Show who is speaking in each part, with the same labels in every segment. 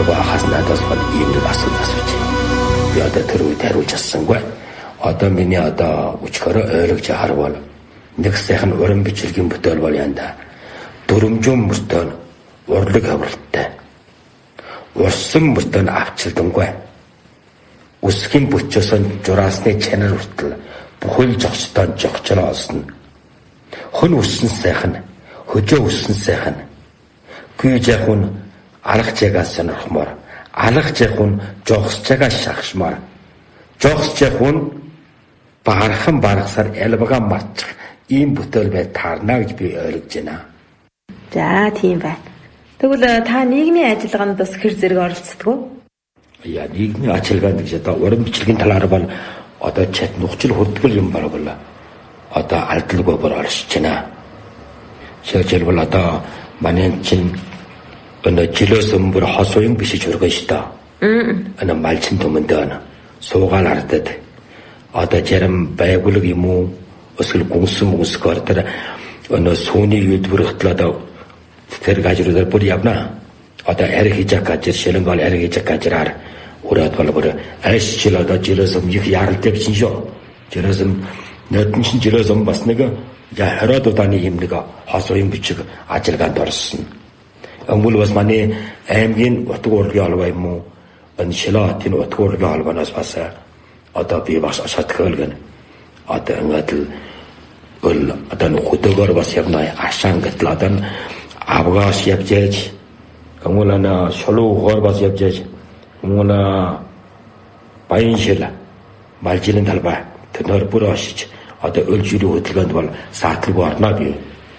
Speaker 1: дургу ахаас надаас бол ийм нэг асуулт асууж байна. Би одоо тэр үед хариулж чадсангүй. Одоо миний одоо өчгөрөө ойлгож харвал нэг сайхан уран бичлэгийн бүтээл бол янда. Дүрмжүүн мөртөө урлаг хавралтай. Урсан мөртөө авчилдангүй. Үсгийн бүчөөс нь жураасны чанар хүртэл бүхэл зогсдоо жогчроо олсон. Хүн үссэн сайхан, хөжөө үссэн сайхан. Гүйж яхун алах жагаас сонирхмоор, алах жахун жогсож байгаа шахшмаар. Жогсож яхун бархан баргасаар ялбагаа марчих ийм бүтээл бай таарна гэж би ойлгож байна.
Speaker 2: За тийм байна. Тэгвэл та нийгмийн ажиллагаанд бас хэр зэрэг оролцдог вэ?
Speaker 1: Яа, нийгмийн ажиллагаанд гэж одоо уран бичлэгийн талаар бол одоо чад нухчил хүрдгэл юм бараг одоо алдлгүй бүр оршиж байна. Жишээлбэл одоо манай чинь өнөө жилээс өмнө хос уян биш ч өргөн шүү дээ. Өнөө малчин төмөндөө суугаал ардад одоо жарам байгуулга юм уу эсвэл гүнсэн мөсгөр тэр өнөө сүүний юудбэрхтэл одоо тэр гажруудаар бүр явна. Одоо арх хижак гажир шилэнгол арх хижак гажираар ураад бол айш чил одоо жилээс өмнө их яралтай биш шүү. Жилээс өмнө нөтөн чин жилээс өмнө бас нэг хороод удааны юм нэг хос уян бичиг ажиллагаанд орсон. Өнгөл бас манай аймгийн утга урлагийн холбоо юм уу? Энэ Шилотын утга урлагийн холбооноос бас одоо би бас шатхөлгөн одоо ингээд л одоо хөдөөгөр бас явна ашаан гэтэл одоо авгаас явжээж өнгөлана шулуугаар бас явжээж өнгөлна баяншил малжилын талбай тэр бүр ашиж одоо өлжилийн хөдөлгөөнд бол саатлгүй орно би.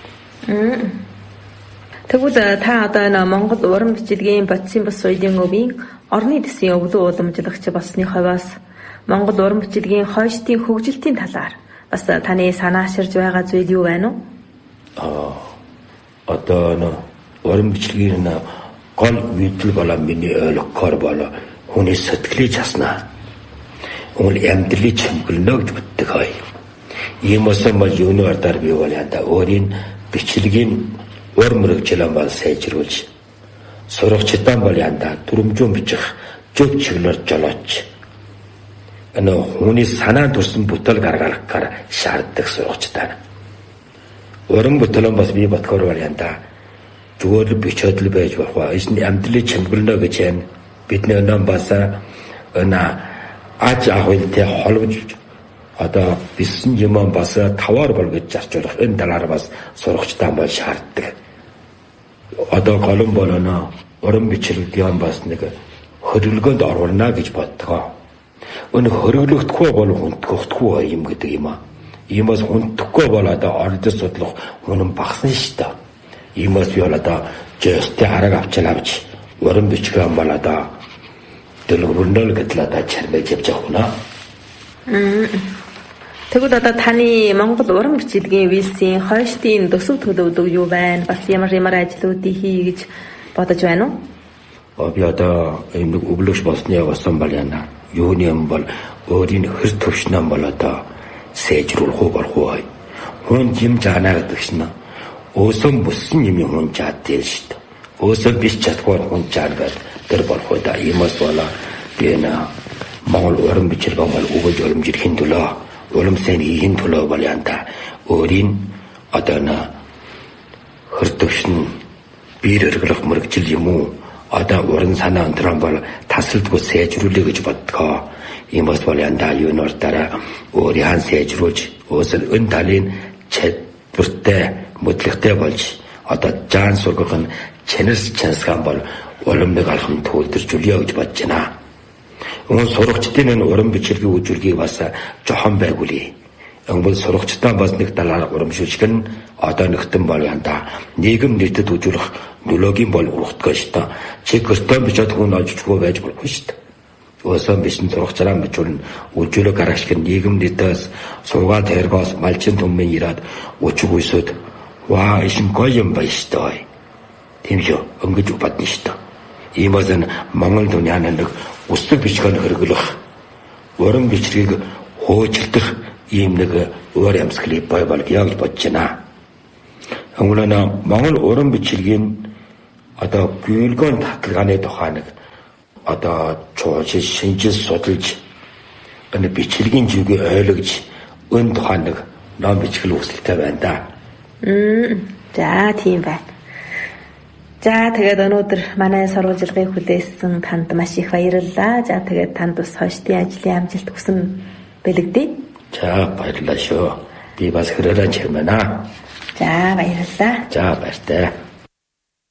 Speaker 2: Тэгвэл та одоо энэ Монгол уран бичлэгийн бодисын бас соёлын өвийн орны төсвийн өвлөө уламжлагч болсны хувьас Монгол уран бичлэгийн хойштын хөгжилтийн талаар бас таны санааширж байгаа зүйл юу байна уу?
Speaker 1: Одоо уран бичлэгийн гол үйдэл болоо миний ойлгохоор болоо хүний сэтгэлийг хаснаа. Өнгө амьдралыг чимгэлнэ гэж боддог хай. Ийм өсөн бол юуны ардаар би бол янда өөрийн бичлэгийн ур мөрөгчлөн бол сайжруулж сурагчдаа бол янда дүрмжүүн бичих зөв чиглэлээр жолооч. Энэ хүний санаа төрсөн бүтээл гаргахаар шаарддаг сурагчдаа. Уран бүтээл бас би бодхоор бол янда зүгээр бичээдл байж болох. Энэ амьдралыг чимгэлнэ гэж байна. Бидний өнөө бас өнөө аж ахуйнтай холбож одоо бисэн юм бас таваар бол гэж зарчуулах энэ талаар бас сурагчдаа бол шаарддаг. Одоо голон болоно уран бичлэгийн бас нэг хөрөлгөөнд оруулна гэж боддгоо. Өн хөрөглөгдөхгүй бол хүндхэхгүй юм гэдэг юм аа. Иймээс хүндхэхгүй бол одоо оролдож судлах хүн багсан шүү дээ. Иймээс би бол одоо жөөстэй хараг авч уран бичлэгийн бол одоо дэлгэрүүлнэ гэдэг л одоо чармэж явж байгаа юм.
Speaker 2: Тэгвэл одоо таны Монгол уран бичлэгийн вилсийн хойштын төсөв төлөвлөг юу байна? Бас ямар ажлуудыг хий гэж бодож байна уу?
Speaker 1: Би одоо юм нэг өвлөгч болсны явсан бол яана. Юуны юм бол өөрийн хэр төвшнөө бол одоо сайжруулах уу болох уу? Хүн юм жаана гэдэг чинь өөсөн бүссэн юм хүн жаатай шүү дээ. Өөсөн биш чадгүй хүн жаана гэдэг тэр болох уу да. Иймээс болоо би энэ Монгол уран бичлэгийн бол өгөөж уламжлахын төлөө уламжлалын хийхин төлөө бол янда өөрийн одоо хөртөвшн биер өргөх мөрөгжил юм уу одоо уран санаа өндрөн бол тасалдгүй сайжруулъя гэж боддгоо. Иймээс бол янда юуноор дараа өөрийн сайжруулж өөрсөл өн талын чадвартай мэдлэгтэй болж одоо жаан сургах нь чанарсан бол уламжлалыг алхам төвлөржүүлъя гэж бодож байна. Өнгө сурагчдын энэ уран бичлэгийн үжилгийг бас жохон байгуулъя. Өнгө сурагчдаа бас нэг талаар урамшуулж гэн одоо нэгтэн бол янда нийгэм нийтэд үзүүлэх нөлөөгийн бол урагдгаа шүү дээ. Чи гэртээ бичээд хүн олжчихгүй байж болохгүй шүү дээ. Өөсөн бичэн сурагчраа бичүүлнэ үжилэг гаргах гэн нийгэм нийтээс суугаад тэргоос малчин түмэн ирээд өчиг үйсөд ваа ишин гоё юм байна шүү дээ. Тийм шүү. Өнгөж бодно шүү дээ. Иймээс энэ Монгол дүниян нэг үсэг бичгээр хөргөлөх уран бичлэгийг хөөцөлдөх ийм нэг өөр ямсгалыг бай болгоё гэж бодож байна. Өнгөлөө Монгол уран бичлэгийн одоо гүйлгэн татлагааны тухай нэг одоо чуужил шинжил судалж энэ бичлэгийн зүгийг ойлгож өн тухай нэг ном бичгэл үүсэлтэй байна да.
Speaker 2: За тийм байна. За тэгээд өнөөдөр манай сурвалжлагыг хүлээсэн танд маш их баярлалаа. За тэгээд танд бас хойштын ажлын амжилт хүсэн бэлэгдээ.
Speaker 1: За баярлалаа шүү. Би бас хөрөөрөө чимэнэ.
Speaker 2: За баярлалаа.
Speaker 1: За баяртай.